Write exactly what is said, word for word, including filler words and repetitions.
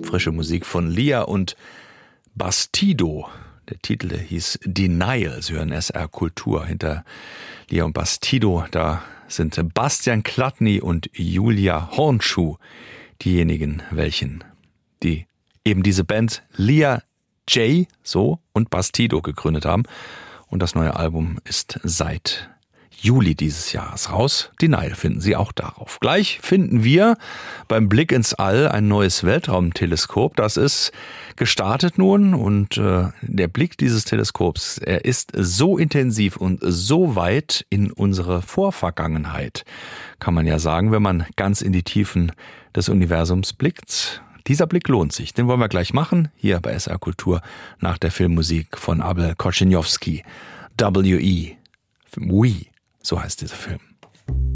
Frische Musik von Lia und Bastido. Der Titel der hieß Denial. Sie hören S R Kultur. Hinter Lia und Bastido, da sind Bastian Chladni und Julia Hornschuh diejenigen, welchen die eben diese Band Lia J so und Bastido gegründet haben. Und das neue Album ist seit Juli dieses Jahres raus. Denial finden Sie auch darauf. Gleich finden wir beim Blick ins All ein neues Weltraumteleskop. Das ist gestartet nun und äh, der Blick dieses Teleskops, er ist so intensiv und so weit in unsere Vorvergangenheit, kann man ja sagen, wenn man ganz in die Tiefen des Universums blickt. Dieser Blick lohnt sich. Den wollen wir gleich machen, hier bei S R Kultur nach der Filmmusik von Abel Korzeniowski. W E. We. So heißt dieser Film.